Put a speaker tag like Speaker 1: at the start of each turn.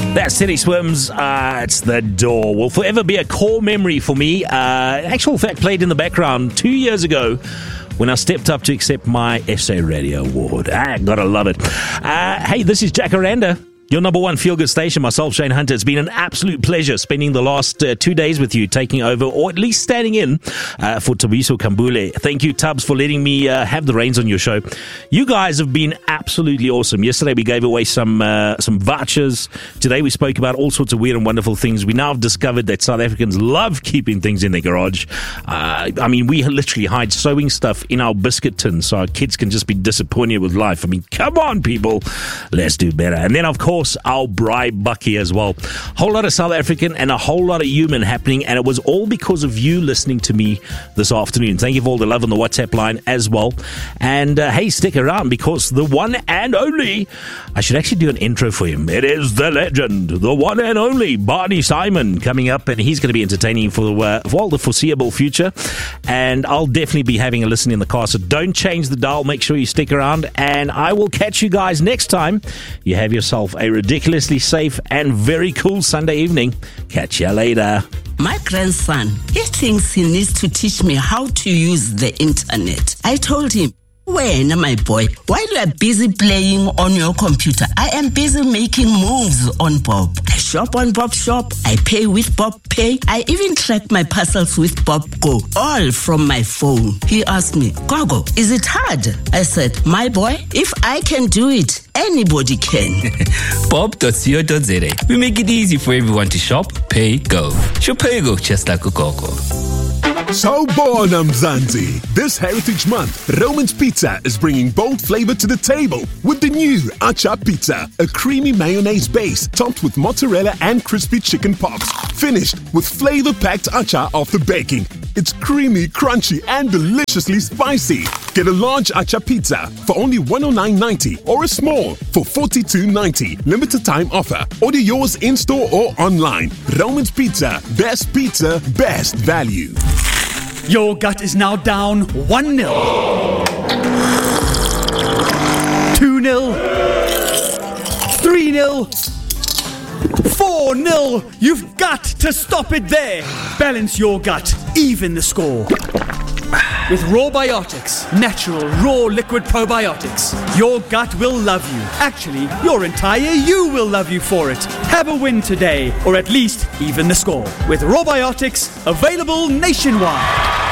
Speaker 1: That City Swims, it's The Door. Will forever be a core memory for me. Actual fact, played in the background 2 years ago when I stepped up to accept my SA Radio Award. Gotta love it. Hey, this is Jacaranda, your number one feel-good station. Myself, Shane Hunter. It's been an absolute pleasure spending the last 2 days with you, taking over, or at least standing in for Tabiso Kambule. Thank you, Tubbs, for letting me have the reins on your show. You guys have been absolutely awesome. Yesterday we gave away some vouchers. Today we spoke about all sorts of weird and wonderful things. We now have discovered that South Africans love keeping things in their garage. I mean, we literally hide sewing stuff in our biscuit tin so our kids can just be disappointed with life. I mean, come on, people. Let's do better. And then, of course, our bribe bucky as well. Whole lot of South African and a whole lot of human happening, and it was all because of you listening to me this afternoon. Thank you for all the love on the WhatsApp line as well. And hey, stick around because the one and only, I should actually do an intro for him. It is the legend, the one and only Barney Simon coming up, and he's going to be entertaining for all the foreseeable future. And I'll definitely be having a listen in the car, so don't change the dial. Make sure you stick around, and I will catch you guys next time. You have yourself a ridiculously safe and very cool Sunday evening. Catch you later.
Speaker 2: My grandson, he thinks he needs to teach me how to use the internet. I told him, when, my boy, while you are busy playing on your computer, I am busy making moves on Bob. I shop on Bob Shop. I pay with Bob Pay. I even track my parcels with Bob Go, all from my phone. He asked me, Gogo, is it hard? I said, my boy, if I can do it, anybody can.
Speaker 3: Bob.co.za. We make it easy for everyone to shop, pay, go. Shop, pay, go, just like a Gogo.
Speaker 4: Sawubona Mzansi. This Heritage Month, Roman's Pizza is bringing bold flavor to the table with the new Acha Pizza, a creamy mayonnaise base topped with mozzarella and crispy chicken pops, finished with flavor-packed acha after baking. It's creamy, crunchy, and deliciously spicy. Get a large acha pizza for only $109.90 or a small for $42.90. Limited time offer. Order yours in-store or online. Roman's Pizza, best value.
Speaker 5: Your gut is now down 1-0. 2-0. 3-0. 4-0. You've got to stop it there. Balance your gut. Even the score. With Raw Biotics, natural, raw liquid probiotics, your gut will love you. Actually, your entire you will love you for it. Have a win today, or at least even the score. With Raw Biotics, available nationwide.